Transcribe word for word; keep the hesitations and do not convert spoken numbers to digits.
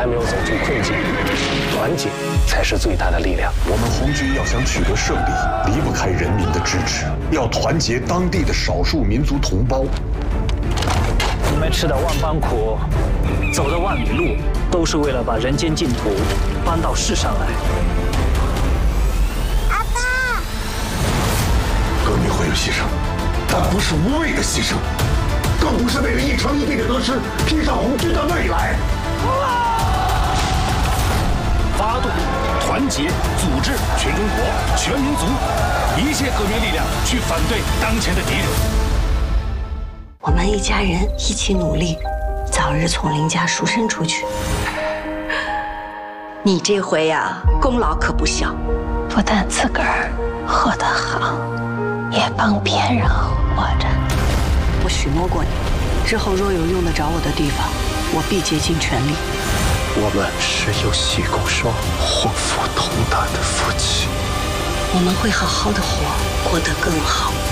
还没有走出困境，团结才是最大的力量。 我们红军要想取得胜利，离不开人民的支持，要团结当地的少数民族同胞。 你们吃的万般苦，走的万里路，都是为了把人间净土搬到世上来。 阿爸， 革命会有牺牲，但不是无谓的牺牲，更不是为了一城一地的得失披上红军的未来。 发动、团结、组织全中国、全民族一切革命力量，去反对当前的敌人。 我们一家人一起努力，早日从林家赎身出去。你这回呀，功劳可不小， 不但自个儿活得好，也帮别人活着。 我许诺过你，之后若有用得着我的地方，我必竭尽全力。 我们是有喜共双、祸福同担的夫妻。 我们会好好的活，过得更好。